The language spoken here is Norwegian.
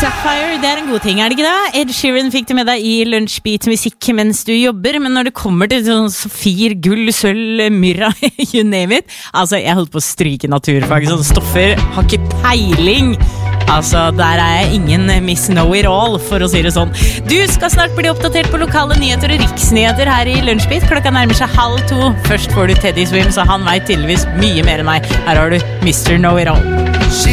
Sapphire, det en god ting, det ikke det? Ed Sheeran fikk det med deg i lunsjbeat-musikk mens du jobber, men når det kommer til sånn Safir, gull, sølv, myrra, you name it, altså jeg holdt på å stryke naturfag, sånne stoffer, har ikke peiling. Altså, der jeg ingen miss know-it-all, for å si det sånn. Du skal snart bli oppdatert på lokale nyheter og riksnyheter her i Lunsjbit. Klokka nærmer seg 1:30. Først får du Teddy Swim, så han vet tydeligvis mye mer enn meg. Her har du Mr. Know-it-all.